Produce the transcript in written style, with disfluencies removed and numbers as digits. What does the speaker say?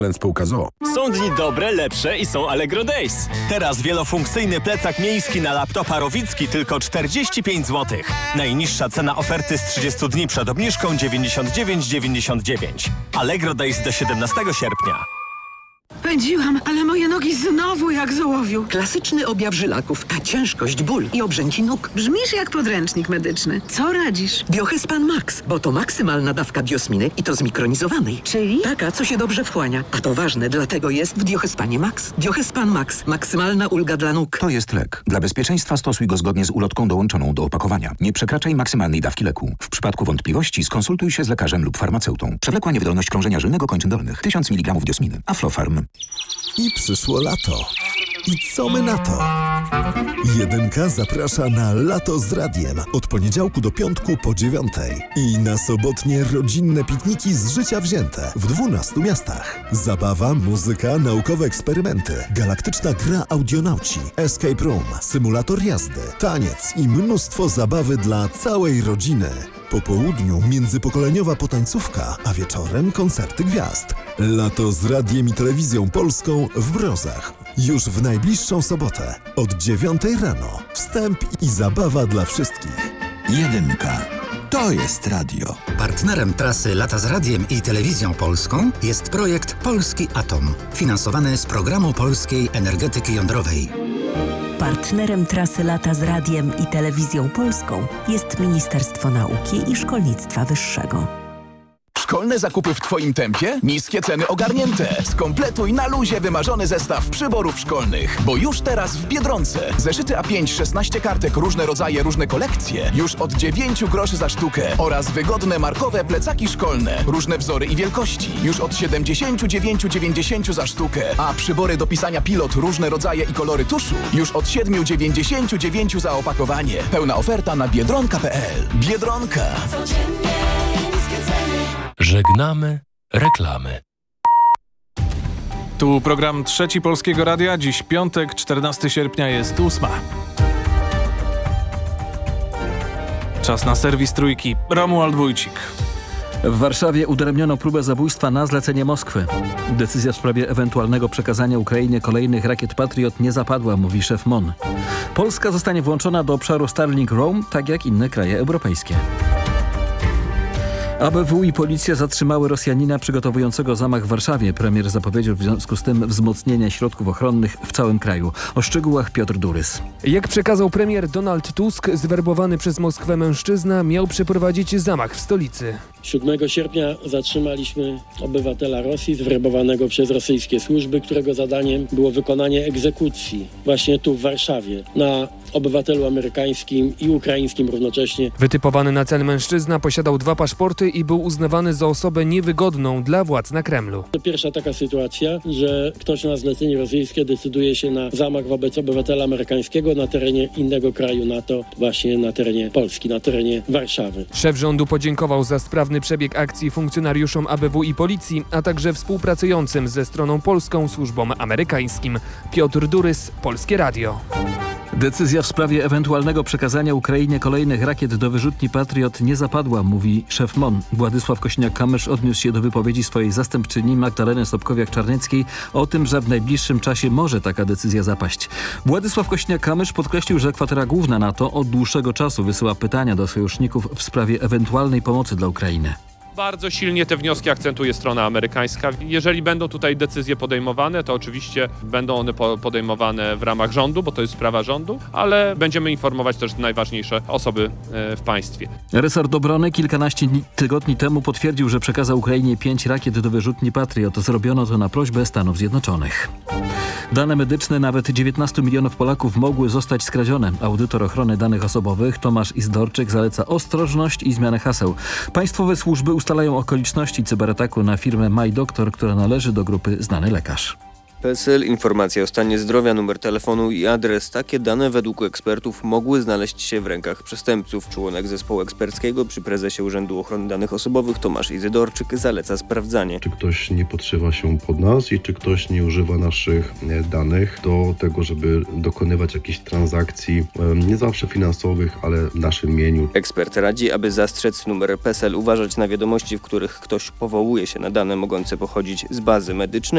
Spółka z o.o. Są dni dobre, lepsze i są Allegro Days. Teraz wielofunkcyjny plecak miejski na laptopa Rowicki tylko 45 zł. Najniższa cena oferty z 30 dni przed obniżką 99,99. Allegro Days do 17 sierpnia. Pędziłam, ale moje nogi znowu jak z ołowiu. Klasyczny objaw żylaków, ta ciężkość, ból i obrzęki nóg. Brzmisz jak podręcznik medyczny. Co radzisz? Biohespan Max, bo to maksymalna dawka biosminy i to zmikronizowanej. Czyli? Taka, co się dobrze wchłania. A to ważne, dlatego jest w Biohespanie Max. Biohespan Max. Maksymalna ulga dla nóg. To jest lek. Dla bezpieczeństwa stosuj go zgodnie z ulotką dołączoną do opakowania. Nie przekraczaj maksymalnej dawki leku. W przypadku wątpliwości skonsultuj się z lekarzem lub farmaceutą. Przewlekła niewydolność krążenia żylnego kończyn dolnych. 1000 mg diosminy. Aflofarm. I przyszło lato. I co my na to? Jedynka zaprasza na Lato z Radiem od poniedziałku do piątku po 9:00 i na sobotnie rodzinne pikniki z życia wzięte w 12 miastach. Zabawa, muzyka, naukowe eksperymenty, galaktyczna gra audionauci, escape room, symulator jazdy, taniec i mnóstwo zabawy dla całej rodziny. Po południu międzypokoleniowa potańcówka, a wieczorem koncerty gwiazd. Lato z Radiem i Telewizją Polską w Brozach. Już w najbliższą sobotę od 9:00 rano. Wstęp i zabawa dla wszystkich. Jedynka. To jest radio. Partnerem trasy Lata z Radiem i Telewizją Polską jest projekt Polski Atom, finansowany z Programu Polskiej Energetyki Jądrowej. Partnerem trasy Lata z Radiem i Telewizją Polską jest Ministerstwo Nauki i Szkolnictwa Wyższego. Szkolne zakupy w Twoim tempie? Niskie ceny ogarnięte. Skompletuj na luzie wymarzony zestaw przyborów szkolnych. Bo już teraz w Biedronce zeszyty A5, 16 kartek, różne rodzaje, różne kolekcje już od 9 groszy za sztukę oraz wygodne markowe plecaki szkolne. Różne wzory i wielkości już od 79,90 za sztukę. A przybory do pisania pilot, różne rodzaje i kolory tuszu już od 7,99 za opakowanie. Pełna oferta na biedronka.pl. Biedronka. Żegnamy reklamy. Tu program Trzeci Polskiego Radia. Dziś piątek, 14 sierpnia jest 8. Czas na serwis Trójki. Romuald Wójcik. W Warszawie udaremniono próbę zabójstwa na zlecenie Moskwy. Decyzja w sprawie ewentualnego przekazania Ukrainie kolejnych rakiet Patriot nie zapadła, mówi szef MON. Polska zostanie włączona do obszaru Starlink Roam, tak jak inne kraje europejskie. ABW i policja zatrzymały Rosjanina przygotowującego zamach w Warszawie. Premier zapowiedział w związku z tym wzmocnienie środków ochronnych w całym kraju. O szczegółach Piotr Durys. Jak przekazał premier Donald Tusk, zwerbowany przez Moskwę mężczyzna miał przeprowadzić zamach w stolicy. 7 sierpnia zatrzymaliśmy obywatela Rosji zwerbowanego przez rosyjskie służby, którego zadaniem było wykonanie egzekucji właśnie tu w Warszawie na obywatelu amerykańskim i ukraińskim równocześnie. Wytypowany na cel mężczyzna posiadał 2 paszporty i był uznawany za osobę niewygodną dla władz na Kremlu. To pierwsza taka sytuacja, że ktoś na zlecenie rosyjskie decyduje się na zamach wobec obywatela amerykańskiego na terenie innego kraju NATO, właśnie na terenie Polski, na terenie Warszawy. Szef rządu podziękował za sprawny przebieg akcji funkcjonariuszom ABW i policji, a także współpracującym ze stroną polską służbom amerykańskim. Piotr Durys, Polskie Radio. Decyzja w sprawie ewentualnego przekazania Ukrainie kolejnych rakiet do wyrzutni Patriot nie zapadła, mówi szef MON. Władysław Kośniak-Kamysz odniósł się do wypowiedzi swojej zastępczyni Magdaleny Sobkowiak-Czarneckiej o tym, że w najbliższym czasie może taka decyzja zapaść. Władysław Kośniak-Kamysz podkreślił, że kwatera główna NATO od dłuższego czasu wysyła pytania do sojuszników w sprawie ewentualnej pomocy dla Ukrainy. Bardzo silnie te wnioski akcentuje strona amerykańska. Jeżeli będą tutaj decyzje podejmowane, to oczywiście będą one podejmowane w ramach rządu, bo to jest sprawa rządu, ale będziemy informować też najważniejsze osoby w państwie. Resort Obrony kilkanaście tygodni temu potwierdził, że przekazał Ukrainie 5 rakiet do wyrzutni Patriot. Zrobiono to na prośbę Stanów Zjednoczonych. Dane medyczne nawet 19 milionów Polaków mogły zostać skradzione. Audytor ochrony danych osobowych Tomasz Izdorczyk zaleca ostrożność i zmianę haseł. Państwowe służby ustalają okoliczności cyberataku na firmę MyDoktor, która należy do grupy Znany Lekarz. PESEL, informacja o stanie zdrowia, numer telefonu i adres. Takie dane według ekspertów mogły znaleźć się w rękach przestępców. Członek zespołu eksperckiego przy prezesie Urzędu Ochrony Danych Osobowych Tomasz Izydorczyk zaleca sprawdzanie. Czy ktoś nie podszywa się pod nas i czy ktoś nie używa naszych danych do tego, żeby dokonywać jakichś transakcji, nie zawsze finansowych, ale w naszym imieniu. Ekspert radzi, aby zastrzec numer PESEL, uważać na wiadomości, w których ktoś powołuje się na dane mogące pochodzić z bazy medycznej